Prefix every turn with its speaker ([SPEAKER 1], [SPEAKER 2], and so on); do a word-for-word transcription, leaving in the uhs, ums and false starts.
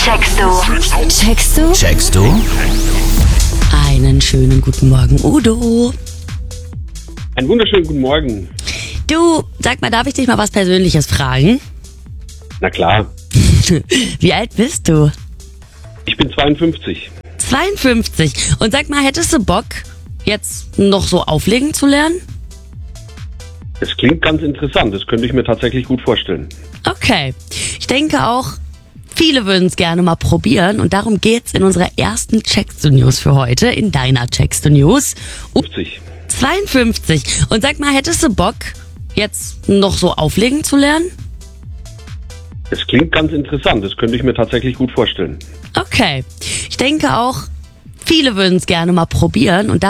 [SPEAKER 1] Checkst du?
[SPEAKER 2] Checkst du?
[SPEAKER 3] Checkst du?
[SPEAKER 2] Einen schönen guten Morgen, Udo.
[SPEAKER 4] Einen wunderschönen guten Morgen.
[SPEAKER 2] Du, sag mal, darf ich dich mal was Persönliches fragen?
[SPEAKER 4] Na klar,
[SPEAKER 2] Wie alt bist du?
[SPEAKER 4] ich bin zweiundfünfzig.
[SPEAKER 2] zweiundfünfzig. Und sag mal, hättest du Bock, jetzt noch so auflegen zu lernen?
[SPEAKER 4] Es klingt ganz interessant, das könnte ich mir tatsächlich gut vorstellen.
[SPEAKER 2] Okay. Ich denke auch, viele würden es gerne mal probieren. Und darum geht's in unserer ersten Checkst du News für heute, in deiner Checkst du News.
[SPEAKER 4] fünfzig.
[SPEAKER 2] zweiundfünfzig. Und sag mal, hättest du Bock, jetzt noch so auflegen zu lernen?
[SPEAKER 4] Es klingt ganz interessant, das könnte ich mir tatsächlich gut vorstellen.
[SPEAKER 2] Okay. Ich denke auch, viele würden es gerne mal probieren. Und